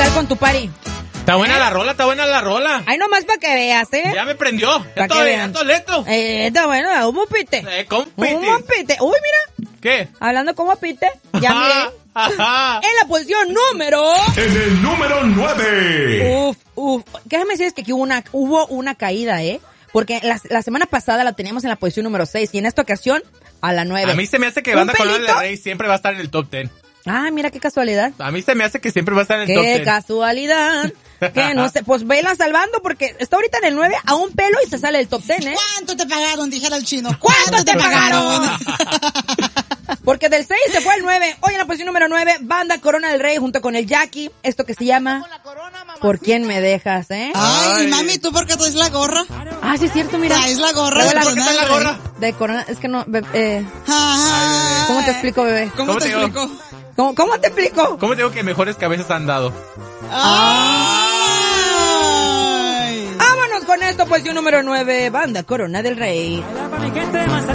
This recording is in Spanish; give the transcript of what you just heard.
ver con tu party. Está buena la rola, está buena la rola. Ahí nomás para que veas, ¿eh? Ya me prendió. Ya Pa' que vean. estoy listo. Está bueno, un pite. Compite. Un pite. Uy, mira. ¿Qué? Hablando como pite. Ya miré. Ajá. En la posición número... En el número 9. Déjame decirles que aquí hubo una caída, ¿eh? Porque la semana pasada la teníamos en la posición número 6 y en esta ocasión a la 9. A mí se me hace que Banda Corona del Rey siempre va a estar en el top 10. Ah, mira qué casualidad. A mí se me hace que siempre va a estar en el top 10. Qué casualidad. Que no sé, pues vela salvando porque está ahorita en el 9 a un pelo y se sale del top 10, ¿eh? ¿Cuánto te pagaron? Dijera el chino. ¿Cuánto te pagaron? Porque del 6 se fue al 9. Hoy en la posición número 9, Banda Corona del Rey junto con el Jackie. Esto que se llama ¿Por quién me dejas, eh? Ay, mami, ¿tú por qué traes la gorra? Ah, sí es cierto, mira. Traes la gorra. ¿Por qué está la gorra? De Corona, es que no, ¿cómo ¿Cómo te explico, bebé? ¿Cómo te explico? ¿Cómo te explico? ¿Cómo te digo que mejores cabezas han dado? Vámonos con esto, posición número 9, Banda Corona del Rey.